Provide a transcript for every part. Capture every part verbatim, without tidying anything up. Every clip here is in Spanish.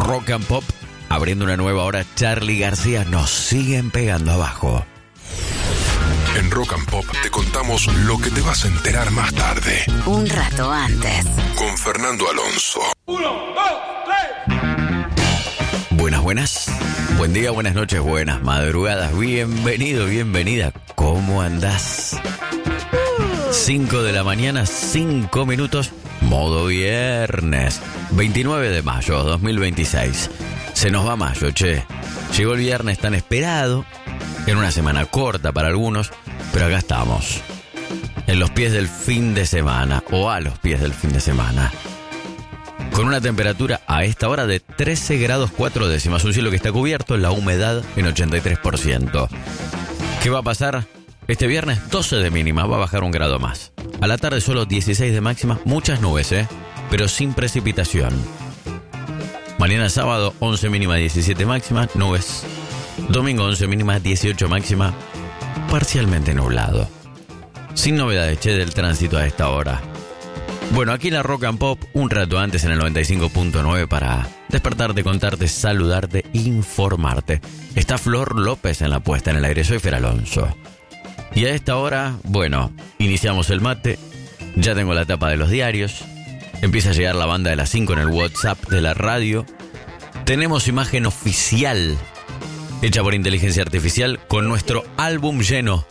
Rock and Pop, abriendo una nueva hora. Charly García, nos siguen pegando abajo. En Rock and Pop te contamos lo que te vas a enterar más tarde. Un rato antes. Con Fernando Alonso. Uno, dos, tres. Buenas, buenas. Buen día, buenas noches, buenas madrugadas. Bienvenido, bienvenida. ¿Cómo andás? cinco de la mañana, cinco minutos. Modo viernes. veintinueve de mayo, dos mil veintiséis. Se nos va mayo, che. Llegó el viernes tan esperado. En una semana corta para algunos, pero acá estamos. En los pies del fin de semana, o a los pies del fin de semana. Con una temperatura a esta hora de trece grados cuatro décimas. Un cielo que está cubierto, la humedad en ochenta y tres por ciento. ¿Qué va a pasar? Este viernes doce de mínima, va a bajar un grado más. A la tarde solo dieciséis de máxima, muchas nubes, ¿eh? Pero sin precipitación. Mañana sábado once mínima, diecisiete máxima, nubes. Domingo once mínima, dieciocho máxima, parcialmente nublado. Sin novedades, che, del tránsito a esta hora. Bueno, aquí en la Rock and Pop, un rato antes en el noventa y cinco punto nueve para despertarte, contarte, saludarte, informarte. Está Flor López en la puesta en el aire, soy Fer Alonso. Y a esta hora, bueno, iniciamos el mate, ya tengo la tapa de los diarios, empieza a llegar la banda de las cinco en el WhatsApp de la radio. Tenemos imagen oficial hecha por inteligencia artificial con nuestro álbum lleno.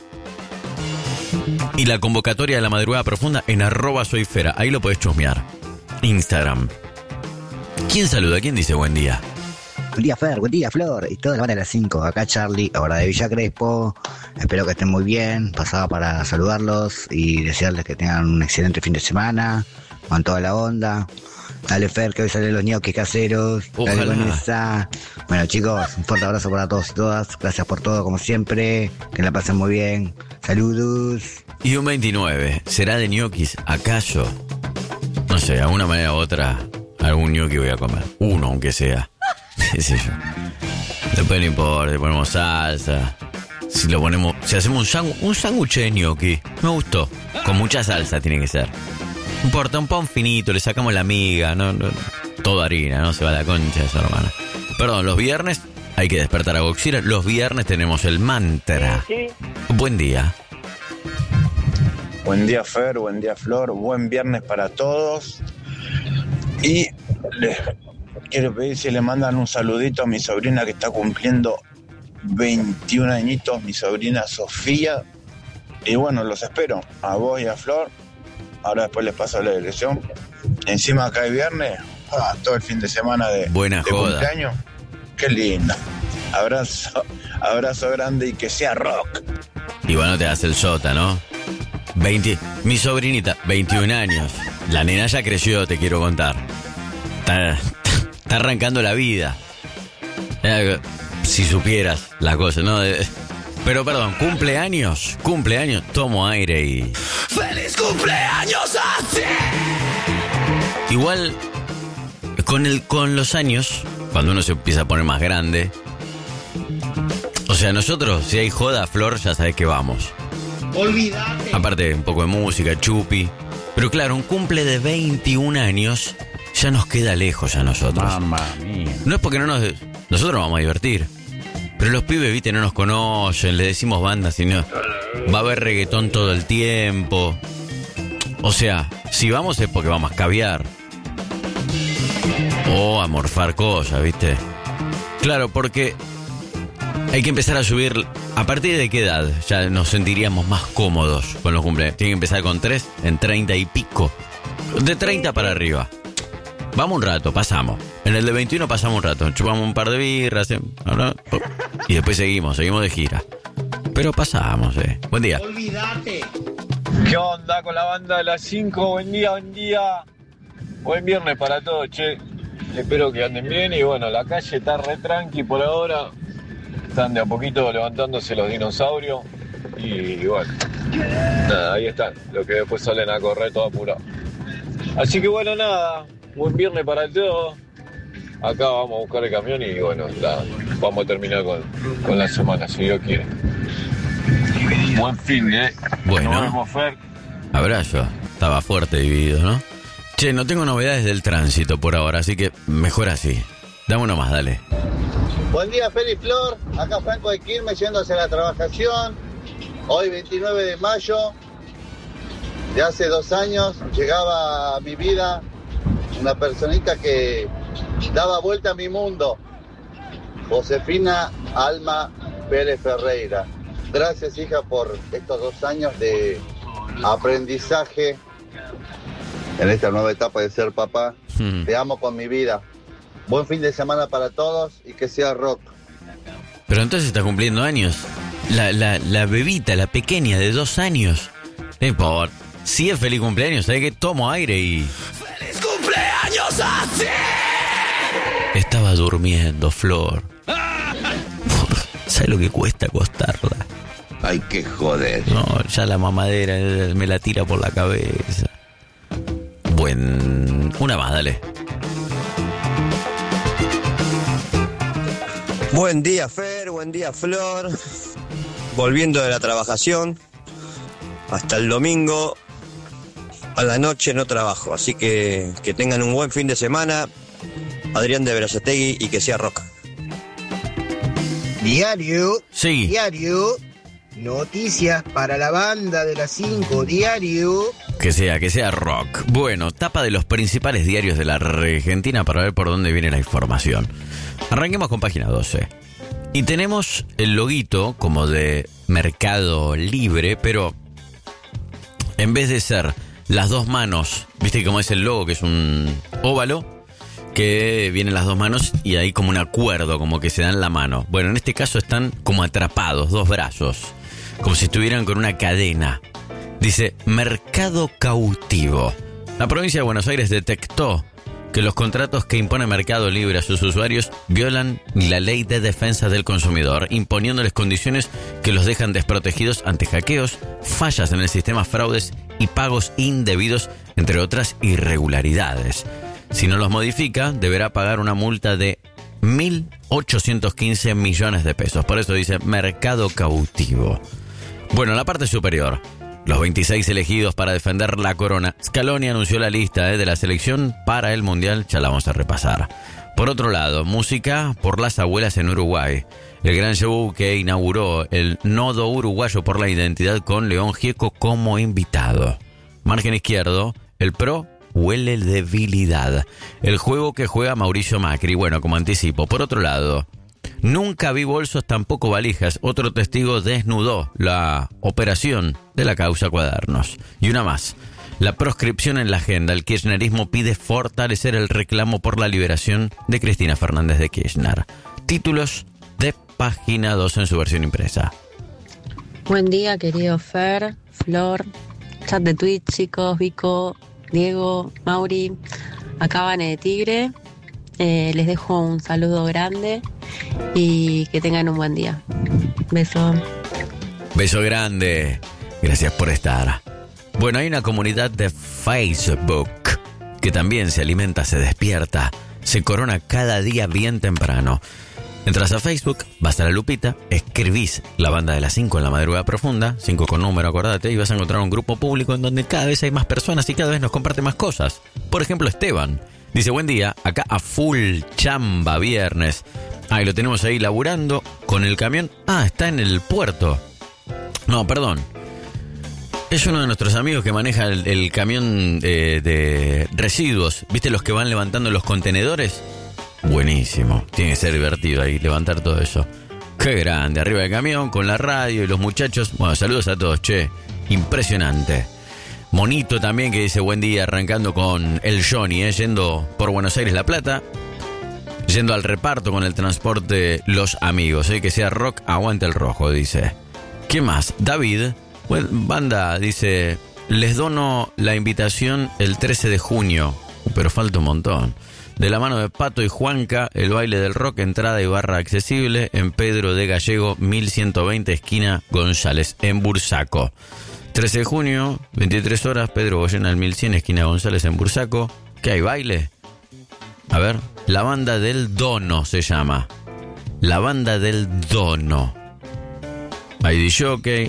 Y la convocatoria de la madrugada profunda en arroba soy Fera. Ahí lo podés chusmear. Instagram. ¿Quién saluda? ¿Quién dice buen día? Buen día, Fer. Buen día, Flor. Y toda la banda de las cinco. Acá Charly, ahora de Villa Crespo. Espero que estén muy bien. Pasaba para saludarlos y desearles que tengan un excelente fin de semana. Con toda la onda. Dale, Fer, que hoy salen los ñoquis caseros. Ojalá. Dale con esa. Bueno, chicos, un fuerte abrazo para todos y todas. Gracias por todo, como siempre. Que la pasen muy bien. Saludos. Y un veintinueve. ¿Será de ñoquis? ¿Acaso? No sé, de alguna manera u otra, algún ñoqui voy a comer. Uno, aunque sea. ¿Qué sé yo? Después no importa, le ponemos salsa. Si lo ponemos, si hacemos un sándwich, un sándwich de ñoqui. Me gustó. Con mucha salsa tiene que ser. No importa, un pan finito, le sacamos la miga, no, no, todo harina, no se va a la concha de su hermana. Perdón, los viernes hay que despertar a Godzilla. Los viernes tenemos el mantra. Sí, sí. Buen día. Buen día, Fer, buen día, Flor, buen viernes para todos. Y les quiero pedir si le mandan un saludito a mi sobrina que está cumpliendo veintiún añitos, mi sobrina Sofía. Y bueno, los espero, a vos y a Flor. Ahora después les paso la dirección. Encima acá el viernes, ah, todo el fin de semana de, Buena de joda. cumpleaños. Qué lindo. Abrazo, abrazo grande y que sea rock. Y bueno, te das el sota, ¿no? veinte, mi sobrinita, veintiún años. La nena ya creció, te quiero contar. Está, está arrancando la vida. Eh, Si supieras la cosa, ¿no? De- Pero perdón, cumpleaños, cumpleaños, tomo aire y... ¡Feliz cumpleaños a ti! Igual, con, el, con los años, cuando uno se empieza a poner más grande... O sea, nosotros, si hay joda, Flor, ya sabés que vamos. Olvídate. Aparte, un poco de música, chupi. Pero claro, un cumple de veintiún años ya nos queda lejos a nosotros. Mamma mía. No es porque no nos... Nosotros nos vamos a divertir. Pero los pibes, viste, no nos conocen, le decimos bandas y no... Va a haber reggaetón todo el tiempo. O sea, si vamos es porque vamos a caviar. O a morfar cosas, viste. Claro, porque hay que empezar a subir... ¿A partir de qué edad ya nos sentiríamos más cómodos con los cumpleaños? Tiene que empezar con tres, en treinta y pico. De treinta para arriba. Vamos un rato, pasamos. En el de veintiuno pasamos un rato. Chupamos un par de birras. ¿eh? Y después seguimos, seguimos de gira. Pero pasamos, eh. Buen día. Olvídate. ¿Qué onda con la banda de las cinco? Buen día, buen día. Buen viernes para todos, che. Espero que anden bien y bueno, la calle está re tranqui por ahora. Están de a poquito levantándose los dinosaurios. Y bueno, nada, ahí están. Los que después salen a correr todo apurado. Así que bueno, nada. Buen viernes para todos. Acá vamos a buscar el camión y bueno, la, vamos a terminar con, con la semana, si Dios quiere. Buen fin, ¿eh? Bueno. Nos vemos, Fer. Abrazo. Estaba fuerte dividido, ¿no? Che, no tengo novedades del tránsito por ahora, así que mejor así. Dame uno más, dale. Buen día, Feli Flor. Acá Franco de Quilmes yéndose a la trabajación. Hoy, veintinueve de mayo, de hace dos años, llegaba a mi vida una personita que daba vuelta a mi mundo. Josefina Alma Pérez Ferreira. Gracias, hija, por estos dos años de aprendizaje en esta nueva etapa de ser papá. Hmm. Te amo con mi vida. Buen fin de semana para todos y que sea rock. Pero entonces está cumpliendo años. La, la, la bebita, la pequeña de dos años. No importa. Si es feliz cumpleaños, ¿sabes qué? Tomo aire y... ¡Feliz cumpleaños a ti! Estaba durmiendo, Flor. ¿Sabes lo que cuesta acostarla? Hay que joder. No, ya la mamadera me la tira por la cabeza. Buen... Una más, dale. Buen día, Fer, buen día, Flor. Volviendo de la trabajación, hasta el domingo a la noche no trabajo, así que que tengan un buen fin de semana. Adrián de Berazategui y que sea rock. Diario, sí. Diario, noticias para la banda de las cinco, diario. Que sea, que sea rock. Bueno, tapa de los principales diarios de la Argentina para ver por dónde viene la información. Arranquemos con página doce. Y tenemos el loguito como de Mercado Libre, pero en vez de ser las dos manos, viste cómo es el logo, que es un óvalo, que vienen las dos manos y hay como un acuerdo, como que se dan la mano. Bueno, en este caso están como atrapados, dos brazos, como si estuvieran con una cadena. Dice, mercado cautivo. La provincia de Buenos Aires detectó que los contratos que impone Mercado Libre a sus usuarios violan la ley de defensa del consumidor, imponiéndoles condiciones que los dejan desprotegidos ante hackeos, fallas en el sistema, fraudes y pagos indebidos, entre otras irregularidades. Si no los modifica, deberá pagar una multa de mil ochocientos quince millones de pesos. Por eso dice mercado cautivo. Bueno, la parte superior. Los veintiséis elegidos para defender la corona. Scaloni anunció la lista eh, de la selección para el Mundial. Ya la vamos a repasar. Por otro lado, música por las abuelas en Uruguay. El gran show que inauguró el Nodo Uruguayo por la Identidad con León Gieco como invitado. Margen izquierdo, el PRO huele debilidad. El juego que juega Mauricio Macri. Bueno, como anticipo. Por otro lado, nunca vi bolsos, tampoco valijas. Otro testigo desnudó la operación de la causa Cuadernos. Y una más. La proscripción en la agenda. El kirchnerismo pide fortalecer el reclamo por la liberación de Cristina Fernández de Kirchner. Títulos de página dos en su versión impresa. Buen día, querido Fer, Flor, chat de Twitch, chicos, Vico, Diego, Mauri. Acá Vane de Tigre. Eh, les dejo un saludo grande y que tengan un buen día. Beso. Beso grande. Gracias por estar. Bueno, hay una comunidad de Facebook que también se alimenta, se despierta, se corona cada día bien temprano. Entras a Facebook, vas a la lupita, escribís la banda de las cinco en la madrugada profunda, cinco con número, acordate, y vas a encontrar un grupo público en donde cada vez hay más personas y cada vez nos comparte más cosas. Por ejemplo, Esteban dice, buen día, acá a full chamba viernes. Ah, y lo tenemos ahí laburando con el camión. Ah, está en el puerto. No, perdón. Es uno de nuestros amigos que maneja el, el camión eh, de residuos. ¿Viste los que van levantando los contenedores? Buenísimo. Tiene que ser divertido ahí levantar todo eso. Qué grande. Arriba del camión con la radio y los muchachos. Bueno, saludos a todos, che. Impresionante. Monito también que dice buen día, arrancando con el Johnny, eh, yendo por Buenos Aires La Plata, yendo al reparto con el transporte Los Amigos, eh, que sea rock, aguante el rojo, dice. ¿Qué más? David, bueno, banda, dice, les dono la invitación el trece de junio, pero falta un montón. De la mano de Pato y Juanca, el baile del rock, entrada y barra accesible en Pedro de Gallego, mil ciento veinte, esquina González, en Bursaco. trece de junio, veintitrés horas, Pedro Goyena al mil cien, esquina González en Bursaco. ¿Qué hay, baile? A ver, la banda del Dono se llama. La banda del Dono. Hay D J.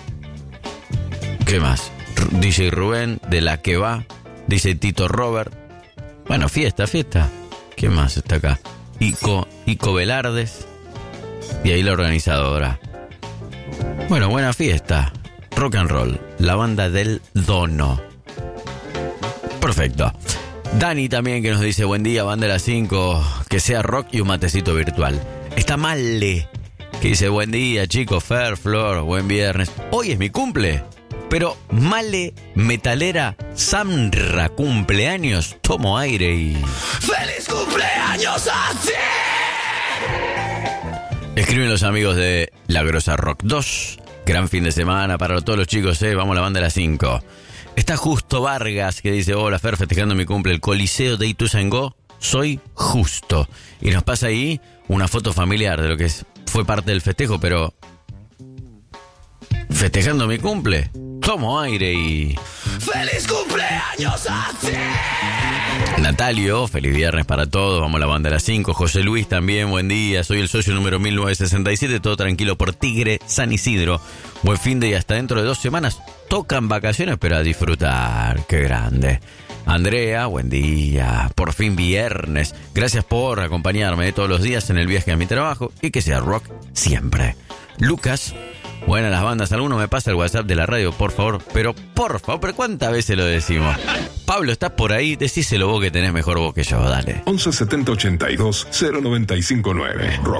¿Qué más? D J Rubén, de La Que Va. D J Tito Robert. Bueno, fiesta, fiesta. ¿Qué más está acá? Ico, Ico Velardes y ahí la organizadora. Bueno, buena fiesta. Rock and roll, la banda del Dono. Perfecto. Dani también que nos dice, buen día, banda de las cinco, que sea rock y un matecito virtual. Está Male, que dice, buen día, chicos, Fer, Flor, buen viernes. Hoy es mi cumple, pero Male, metalera, Samra, cumpleaños, tomo aire y... ¡Feliz cumpleaños a ti! Escriben los amigos de La Grosa Rock dos. Gran fin de semana para todos los chicos, eh. Vamos a la banda de las cinco. Está Justo Vargas que dice, hola Fer, festejando mi cumple, el Coliseo de Ituzaingó, soy Justo. Y nos pasa ahí una foto familiar de lo que es, fue parte del festejo, pero... festejando mi cumple, tomo aire y... ¡Feliz cumpleaños a ti! Natalio, feliz viernes para todos, vamos a la banda de las cinco. José Luis también, buen día, soy el socio número mil novecientos sesenta y siete, todo tranquilo por Tigre, San Isidro. Buen fin de y hasta dentro de dos semanas tocan vacaciones, pero a disfrutar, qué grande. Andrea, buen día, por fin viernes, gracias por acompañarme todos los días en el viaje a mi trabajo y que sea rock siempre. Lucas, buenas las bandas, alguno me pasa el WhatsApp de la radio, por favor, pero por favor, pero ¿cuántas veces lo decimos? Pablo, ¿estás por ahí? Decíselo vos que tenés mejor voz que yo, dale. once setenta ochenta y dos cero noventa y cinco nueve.